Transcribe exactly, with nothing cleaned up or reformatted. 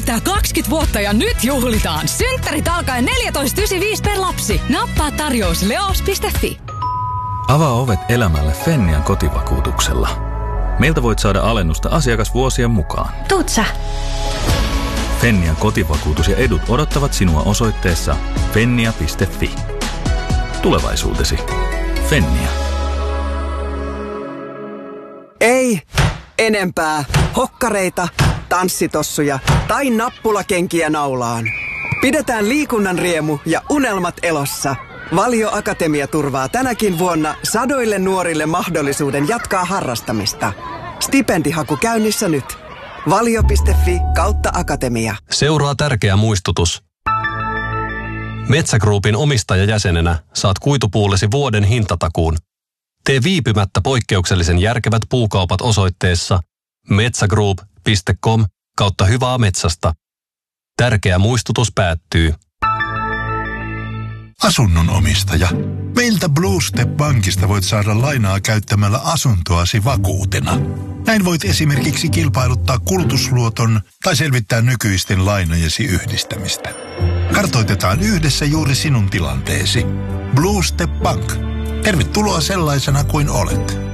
täyttää kaksikymmentä vuotta ja nyt juhlitaan. Synttärit alkaen neljätoista yhdeksänkymmentäviisi per lapsi. Nappaa tarjous leos piste fi. Avaa ovet elämälle Fennian kotivakuutuksella. Meiltä voit saada alennusta asiakasvuosien mukaan. Tuut sä? Fennian kotivakuutus ja edut odottavat sinua osoitteessa fennia piste fi. Tulevaisuutesi. Fennia. Ei enempää hokkareita, tanssitossuja tai nappulakenkiä naulaan. Pidetään liikunnan riemu ja unelmat elossa. Valio Akatemia turvaa tänäkin vuonna sadoille nuorille mahdollisuuden jatkaa harrastamista. Stipendihaku käynnissä nyt. valio piste fi kautta akatemia. Seuraa tärkeä muistutus. Metsä Groupin omistajajäsenenä saat kuitupuulesi vuoden hintatakuun. Tee viipymättä poikkeuksellisen järkevät puukaupat osoitteessa metsagroup piste com kautta hyvää metsästä. Tärkeä muistutus päättyy. Asunnon omistaja. Meiltä Blue Step Bankista voit saada lainaa käyttämällä asuntoasi vakuutena. Näin voit esimerkiksi kilpailuttaa kulutusluoton tai selvittää nykyisten lainojesi yhdistämistä. Kartoitetaan yhdessä juuri sinun tilanteesi. Blue Step Bank. Tervetuloa sellaisena kuin olet.